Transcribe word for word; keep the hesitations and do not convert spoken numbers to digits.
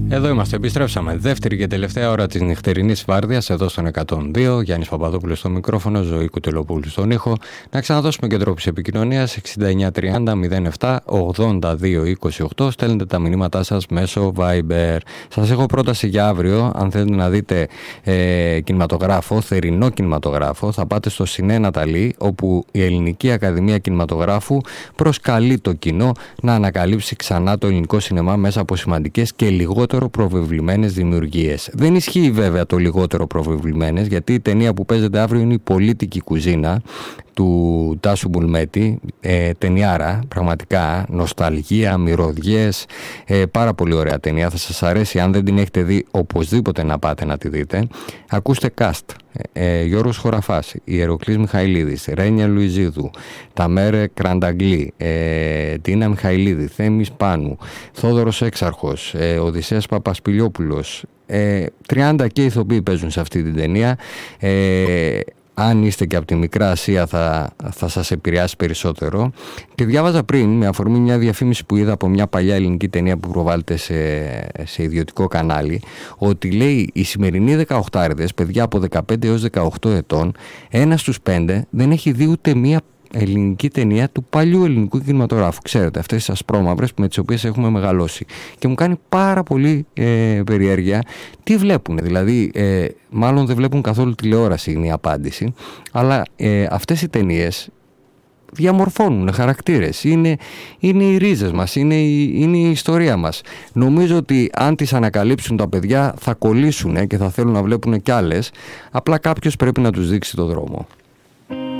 Εδώ είμαστε, επιστρέψαμε. Δεύτερη και τελευταία ώρα της νυχτερινής βάρδιας, εδώ στον εκατόν δύο. Γιάννης Παπαδόπουλος στο μικρόφωνο, Ζωή Κουτελοπούλου στον ήχο. Να ξαναδώσουμε και τρόπους επικοινωνίας: εξήντα εννιά τριάντα μηδέν επτά ογδόντα δύο είκοσι οκτώ. Στέλνετε τα μηνύματά σας μέσω Viber. Σας έχω πρόταση για αύριο. Αν θέλετε να δείτε ε, κινηματογράφο, θερινό κινηματογράφο, θα πάτε στο Σινέ Ναταλή, όπου η Ελληνική Ακαδημία Κινηματογράφου προσκαλεί το κοινό να ανακαλύψει ξανά το ελληνικό σινεμά μέσα από σημαντικές και λιγότερο προβεβλημένες δημιουργίες. Δεν ισχύει βέβαια το λιγότερο προβεβλημένες, γιατί η ταινία που παίζεται αύριο είναι η Πολίτικη Κουζίνα του Τάσου Μπουλμέτη, ε, ταινιάρα, πραγματικά, νοσταλγία, μυρωδιές, ε, πάρα πολύ ωραία ταινία, θα σας αρέσει. Αν δεν την έχετε δει, οπωσδήποτε να πάτε να τη δείτε. Ακούστε cast: ε, Γιώργος Χωραφάς, Ιεροκλής Μιχαηλίδης, Ρένια Λουιζίδου, Ταμέρ Κρανταγκλή, ε, Τίνα Μιχαηλίδη, Θέμης Πάνου, Θόδωρος Έξαρχος, ε, Οδυσσέας Παπασπηλιόπουλος. ε, τριάντα και ηθοποιοί παίζουν σε αυτή την ταινία. ε, Αν είστε και από τη Μικρά Ασία θα, θα σας επηρεάσει περισσότερο. Και διάβαζα πριν, με αφορμή μια διαφήμιση που είδα από μια παλιά ελληνική ταινία που προβάλλεται σε, σε ιδιωτικό κανάλι, ότι λέει οι σημερινοί δεκαοχτάριδες, παιδιά από δεκαπέντε έως δεκαοκτώ ετών, ένα στους πέντε δεν έχει δει ούτε μια ελληνική ταινία του παλιού ελληνικού κινηματογράφου. Ξέρετε, αυτές τις ασπρόμαυρες με τις οποίες έχουμε μεγαλώσει. Και μου κάνει πάρα πολύ ε, περιέργεια τι βλέπουν. Δηλαδή, ε, μάλλον δεν βλέπουν καθόλου τηλεόραση, είναι η απάντηση. Αλλά ε, αυτές οι ταινίες διαμορφώνουν χαρακτήρες. Είναι, είναι οι ρίζες μας, είναι η, είναι η ιστορία μας. Νομίζω ότι αν τις ανακαλύψουν τα παιδιά θα κολλήσουν και θα θέλουν να βλέπουν κι άλλες. Απλά κάποιος πρέπει να τους δείξει το δρόμο.